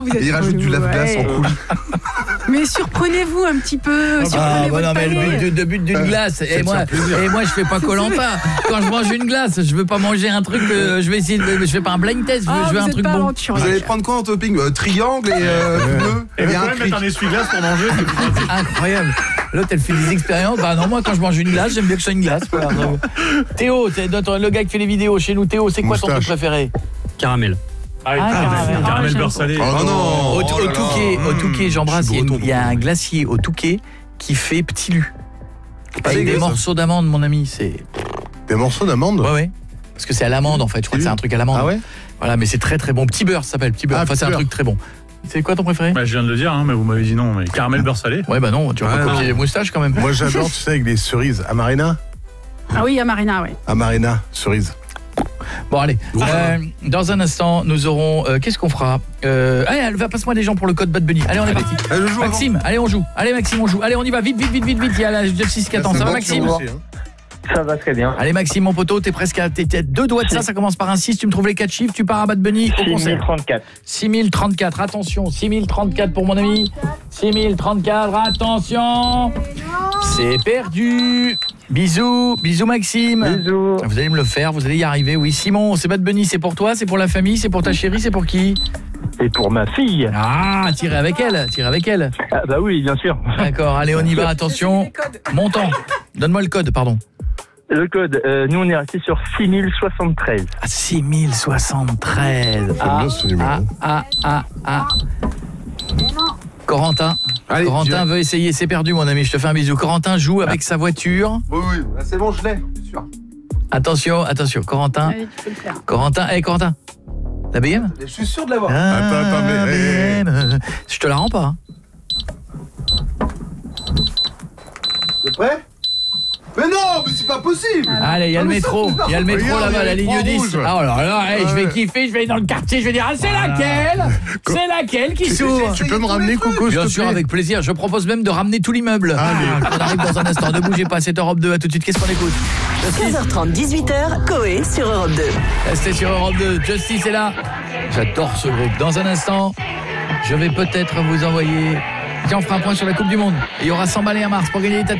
Et il rajoute du lave-glace en coulis. Mais surprenez-vous un petit peu. Le but d'une glace. Et moi, je fais pas Koh-Lanta. Quand je mange une glace, je veux pas manger un truc. Je vais essayer. Je fais pas un blind test. Je veux un truc bon. Vous allez prendre quoi en topping? Triangle et bleu. Et vous pouvez mettre un essuie-glace pour manger. Incroyable. L'autre, elle fait des expériences. Bah non, moi, quand je mange une glace, j'aime bien que ce soit une glace. Voilà. Théo, le gars qui fait les vidéos chez nous. Théo, c'est quoi ton truc préféré? Caramel. Caramel beurre salé. Oh non. Au Touquet, j'embrasse. Il y a un glacier au Touquet qui fait petit lu. Avec des morceaux d'amande, mon ami. C'est des morceaux d'amande? Ouais. Parce que c'est à l'amande en fait. Je crois que c'est un truc à l'amande. Ah ouais? Voilà, mais c'est très très bon. Petit beurre, ça s'appelle petit beurre. Enfin, c'est un truc très bon. C'est quoi ton préféré? Je viens de le dire, mais vous m'avez dit non. Mais caramel beurre salé. Ouais, bah non, tu vas pas copier les moustaches quand même. Moi, j'adore, tu sais, avec des cerises. Amarena? Ah oui, Amarena, ouais. Amarena, cerise. Bon, allez. Dans un instant, nous aurons... qu'est-ce qu'on fera? Allez, passe-moi des gens pour le code Bad Bunny. Allez, on est parti. Maxime, allez, on joue. Allez, Maxime, on joue. Allez, on y va. Vite. Il y a la Justice qui attend. Ça va, Maxime? Ça va très bien. Allez, Maxime, mon poteau, t'es presque à deux doigts de ça. Ça commence par un 6. Tu me trouves les 4 chiffres. Tu pars à Bad Bunny au concert. 6034. 6034. Attention, 6034 pour mon ami. 6034. Attention. C'est perdu. Bisous Maxime. Bisous. Vous allez me le faire, vous allez y arriver. Oui, Simon, c'est Bad Bunny, c'est pour toi, c'est pour la famille, c'est pour ta chérie, c'est pour qui? C'est pour ma fille. Ah, tirez avec elle. Ah bah oui, bien sûr. D'accord, allez, on y va, attention. Montant. Donne-moi le code, pardon. Le code, nous on est resté sur 6073. Ah, 6073. Corentin. Allez, Corentin veut essayer, c'est perdu mon ami, je te fais un bisou. Corentin joue avec sa voiture. Oui, c'est bon, je l'ai, c'est sûr. Attention, Corentin. Allez, tu peux le faire. Corentin, la BM? Je suis sûr de l'avoir. Attends, mais BM. Je te la rends pas. T'es prêt? Mais non, mais c'est pas possible. Allez, il y a le métro là-bas, la ligne 10. Oh là là, je vais kiffer, je vais aller dans le quartier, je vais dire c'est laquelle qui s'ouvre. Tu peux me ramener Coco? Bien sûr, avec plaisir. Je propose même de ramener tout l'immeuble. On arrive dans un instant. Ne bougez pas, c'est Europe 2. À tout de suite. Qu'est-ce qu'on écoute? 15h30, 18h, Coé sur Europe 2. Restez sur Europe 2. Justice est là. J'adore ce groupe. Dans un instant, je vais peut-être vous envoyer. Tiens, on fera un point sur la Coupe du Monde. Il y aura 100 balles à Mars pour gagner des